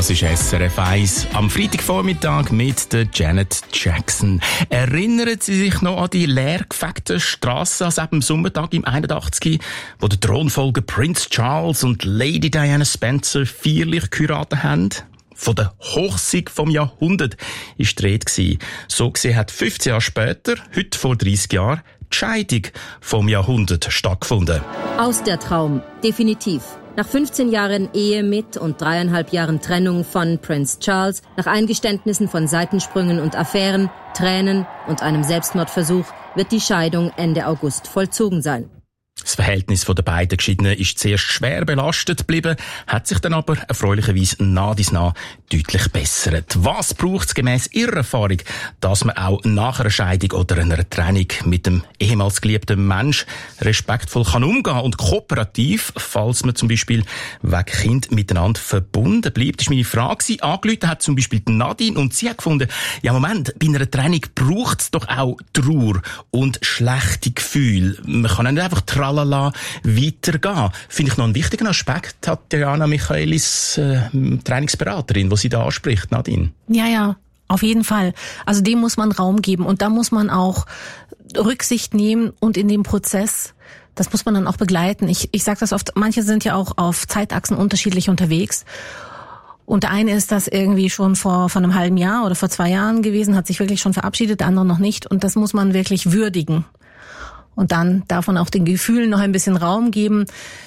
Das ist SRF 1 am Freitagvormittag mit der Janet Jackson. Erinnern Sie sich noch an die leergefegten Strassen an diesem Sommertag im 81, wo der Thronfolger Prince Charles und Lady Diana Spencer feierlich geheiratet haben? Von der Hochzeit vom Jahrhundert war die Rede. So gesehen hat 15 Jahre später, heute vor 30 Jahren, die Scheidung vom Jahrhundert stattgefunden. Aus der Traum, definitiv. Nach 15 Jahren Ehe mit und 3,5 Jahren Trennung von Prince Charles, nach Eingeständnissen von Seitensprüngen und Affären, Tränen und einem Selbstmordversuch wird die Scheidung Ende August vollzogen sein. Das Verhältnis der beiden Geschiedenen ist zuerst schwer belastet geblieben, hat sich dann aber erfreulicherweise nah dies nah deutlich bessert. Was braucht es gemäss Ihrer Erfahrung, dass man auch nach einer Scheidung oder einer Trennung mit dem ehemals geliebten Mensch respektvoll kann umgehen und kooperativ, falls man zum Beispiel wegen Kind miteinander verbunden bleibt? Das ist meine Frage. Angerufen hat zum Beispiel Nadine und sie hat gefunden, ja Moment, bei einer Trennung braucht es doch auch Trauer und schlechte Gefühle. Man kann nicht einfach tralala weitergehen. Finde ich noch einen wichtigen Aspekt, hat Diana Michaelis, Trainingsberaterin, die sie da anspricht, Nadine. Ja, auf jeden Fall. Also dem muss man Raum geben und da muss man auch Rücksicht nehmen und in dem Prozess, das muss man dann auch begleiten. Ich sage das oft, manche sind ja auch auf Zeitachsen unterschiedlich unterwegs. Und der eine ist das irgendwie schon vor einem halben Jahr oder vor 2 Jahren gewesen, hat sich wirklich schon verabschiedet, der andere noch nicht. Und das muss man wirklich würdigen. Und dann darf man auch den Gefühlen noch ein bisschen Raum geben.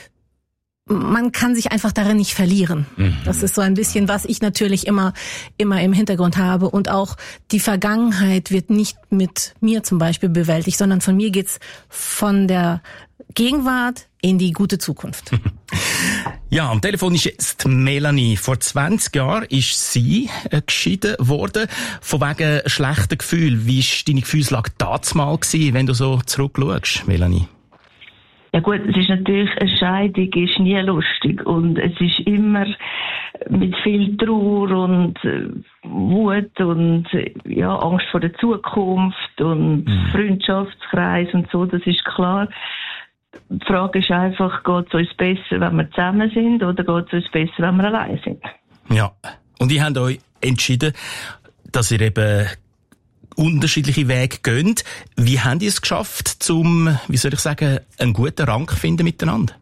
Man kann sich einfach darin nicht verlieren. Das ist so ein bisschen, was ich natürlich immer im Hintergrund habe. Und auch die Vergangenheit wird nicht mit mir zum Beispiel bewältigt, sondern von mir geht's von der Gegenwart in die gute Zukunft. Ja, am Telefon ist jetzt Melanie. Vor 20 Jahren ist sie geschieden worden, von wegen schlechten Gefühlen. Wie war deine Gefühlslage damals, wenn du so zurückschaust, Melanie? Ja gut, es ist natürlich, eine Scheidung ist nie lustig und es ist immer mit viel Trauer und Wut und ja, Angst vor der Zukunft und Freundschaftskreis und so, das ist klar. Die Frage ist einfach, geht es uns besser, wenn wir zusammen sind, oder geht es uns besser, wenn wir allein sind? Ja, und ihr habt euch entschieden, dass ihr eben unterschiedliche Wege geht. Wie habt ihr es geschafft, einen guten Rang zu finden miteinander?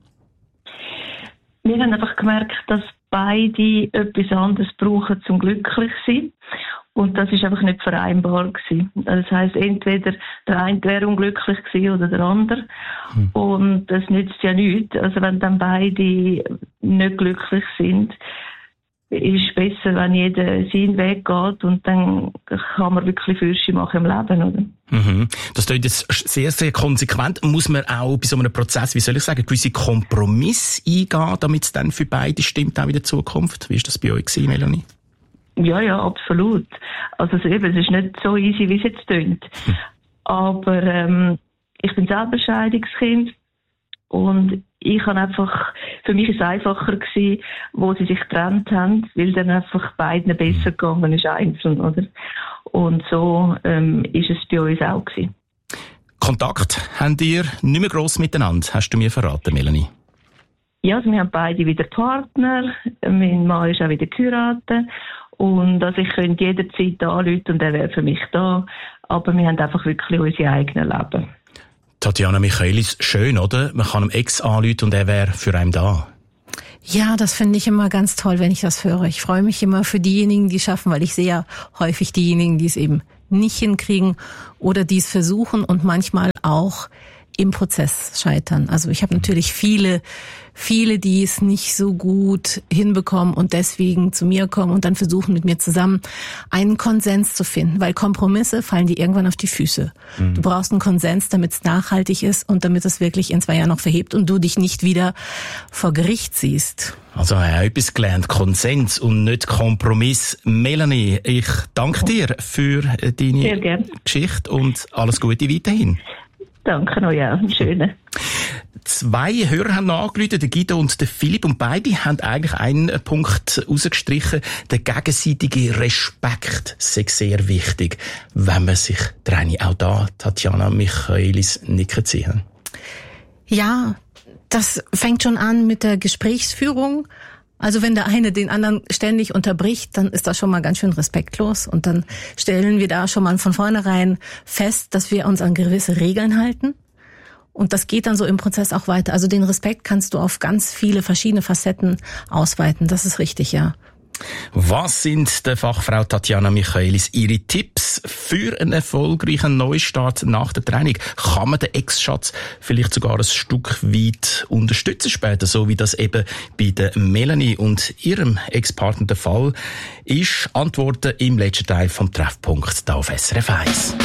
Wir haben einfach gemerkt, dass beide etwas anderes brauchen, zum glücklich zu sein. Und das ist einfach nicht vereinbar gewesen. Das heisst, entweder der eine wäre unglücklich gewesen oder der andere. Und das nützt ja nichts. Also wenn dann beide nicht glücklich sind, ist es besser, wenn jeder seinen Weg geht und dann kann man wirklich Fürsche machen im Leben, oder? Das klingt jetzt sehr, sehr konsequent. Muss man auch bei so einem Prozess, gewisse Kompromisse eingehen, damit es dann für beide stimmt, auch in der Zukunft? Wie war das bei euch gewesen, Melanie? Ja, absolut. Also es ist nicht so easy, wie es jetzt tönt. Aber ich bin selber Scheidungskind und ich habe einfach, für mich ist es einfacher gewesen, wo sie sich getrennt haben, weil dann einfach beiden besser gegangen ist einzeln, oder? Und so ist es bei uns auch gewesen. Kontakt habt ihr nicht mehr gross miteinander, hast du mir verraten, Melanie? Ja, also wir haben beide wieder Partner, mein Mann ist auch wieder geheiratet. Und also ich könnte jederzeit anrufen und er wäre für mich da. Aber wir haben einfach wirklich unsere eigenen Leben. Tatjana Michaelis, schön, oder? Man kann einem Ex anrufen und er wäre für einen da. Ja, das finde ich immer ganz toll, wenn ich das höre. Ich freue mich immer für diejenigen, die es schaffen, weil ich sehe ja häufig diejenigen, die es eben nicht hinkriegen oder die es versuchen und manchmal auch im Prozess scheitern. Also ich habe natürlich viele, die es nicht so gut hinbekommen und deswegen zu mir kommen und dann versuchen mit mir zusammen einen Konsens zu finden, weil Kompromisse fallen dir irgendwann auf die Füße. Du brauchst einen Konsens, damit es nachhaltig ist und damit es wirklich in 2 Jahren noch verhebt und du dich nicht wieder vor Gericht siehst. Also ich habe etwas gelernt, Konsens und nicht Kompromiss. Melanie, ich danke dir für deine Geschichte und alles Gute weiterhin. Danke noch, ja. Schönen. 2 Hörer haben noch angerufen, der Guido und der Philipp, und beide haben eigentlich einen Punkt rausgestrichen. Der gegenseitige Respekt sei sehr wichtig, wenn man sich trennt. Auch da, Tatjana Michaelis, nicken Sie. Ja, das fängt schon an mit der Gesprächsführung. Also wenn der eine den anderen ständig unterbricht, dann ist das schon mal ganz schön respektlos. Und dann stellen wir da schon mal von vornherein fest, dass wir uns an gewisse Regeln halten. Und das geht dann so im Prozess auch weiter. Also den Respekt kannst du auf ganz viele verschiedene Facetten ausweiten. Das ist richtig, ja. Was sind der Fachfrau Tatjana Michaelis ihre Tipps für einen erfolgreichen Neustart nach der Trennung? Kann man den Ex-Schatz vielleicht sogar ein Stück weit unterstützen später, so wie das eben bei der Melanie und ihrem Ex-Partner der Fall ist? Antworten im letzten Teil vom Treffpunkt da auf SRF 1.